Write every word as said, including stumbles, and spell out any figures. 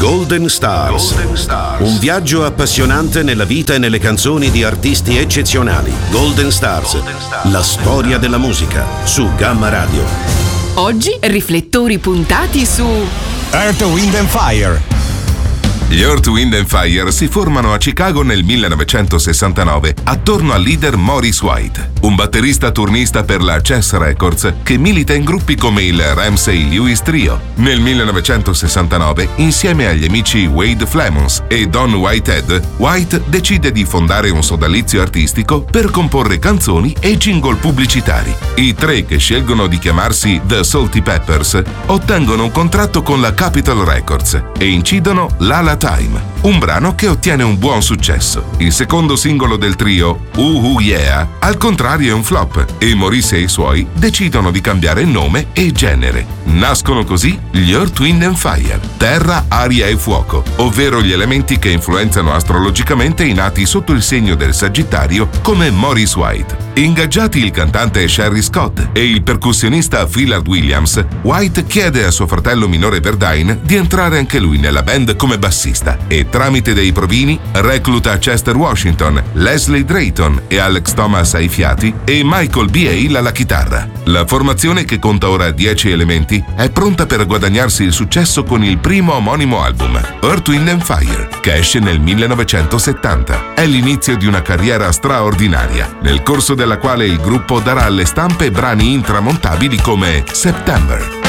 Golden Stars. Golden Stars. Un viaggio appassionante nella vita e nelle canzoni di artisti eccezionali. Golden Stars. Golden Stars. La storia della musica su Gamma Radio. Oggi riflettori puntati su Earth, Wind and Fire. Gli Earth, Wind and Fire si formano a Chicago nel millenovecentosessantanove attorno al leader Maurice White, un batterista turnista per la Chess Records che milita in gruppi come il Ramsey Lewis Trio. Nel millenovecentosessantanove, insieme agli amici Wade Flemons e Don Whitehead, White decide di fondare un sodalizio artistico per comporre canzoni e jingle pubblicitari. I tre, che scelgono di chiamarsi The Salty Peppers, ottengono un contratto con la Capitol Records e incidono La La Time, un brano che ottiene un buon successo. Il secondo singolo del trio, Ooh Ooh Yeah, al contrario è un flop e Maurice e i suoi decidono di cambiare nome e genere. Nascono così gli Earth, Wind and Fire, terra, aria e fuoco, ovvero gli elementi che influenzano astrologicamente i nati sotto il segno del Sagittario come Maurice White. Ingaggiati il cantante Sherry Scott e il percussionista Phillard Williams, White chiede a suo fratello minore Berdine di entrare anche lui nella band come bassista e tramite dei provini recluta Chester Washington, Leslie Drayton e Alex Thomas ai fiati e Michael B. Hale alla chitarra. La formazione, che conta ora dieci elementi, è pronta per guadagnarsi il successo con il primo omonimo album, Earth, Wind and Fire, che esce nel millenovecentosettanta. È l'inizio di una carriera straordinaria, nel corso della quale il gruppo darà alle stampe brani intramontabili come September.